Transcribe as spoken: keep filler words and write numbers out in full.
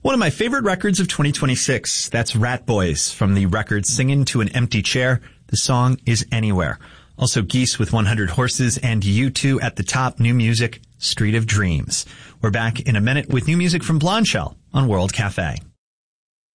One of my favorite records of twenty twenty-six. That's Rat Boys from the record Singin' to an Empty Chair. The song is Anywhere. Also Geese with one hundred Horses and U two at the top. New music, Street of Dreams. We're back in a minute with new music from Blondshell on World Cafe.